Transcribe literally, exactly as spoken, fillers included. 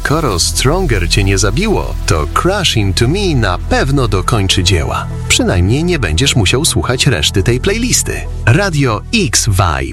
Skoro Stronger cię nie zabiło, to Crash Into Me na pewno dokończy dzieła. Przynajmniej nie będziesz musiał słuchać reszty tej playlisty. Radio X Vibe.